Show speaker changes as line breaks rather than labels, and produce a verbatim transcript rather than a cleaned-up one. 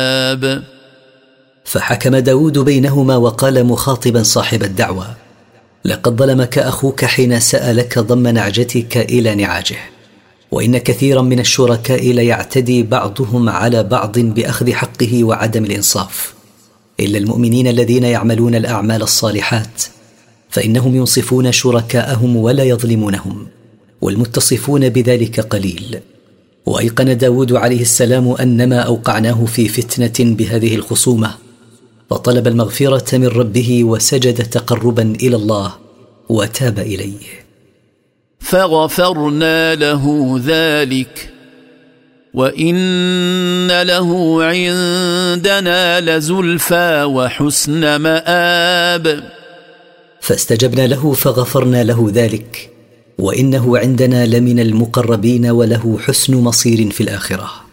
فحكم داود بينهما وقال مخاطبا صاحب الدعوة: لقد ظلمك أخوك حين سألك ضم نعجتك إلى نعاجه، وإن كثيرا من الشركاء ليعتدي بعضهم على بعض بأخذ حقه وعدم الإنصاف، إلا المؤمنين الذين يعملون الأعمال الصالحات فإنهم ينصفون شركاءهم ولا يظلمونهم، والمتصفون بذلك قليل. وأيقن داود عليه السلام أنما أوقعناه في فتنة بهذه الخصومة، فطلب المغفرة من ربه وسجد تقربا إلى الله وتاب إليه،
فغفرنا له ذلك وإن له عندنا لزلفى وحسن مآب.
فاستجبنا له فغفرنا له ذلك، وإنه عندنا لمن المقربين وله حسن مصير في الآخرة.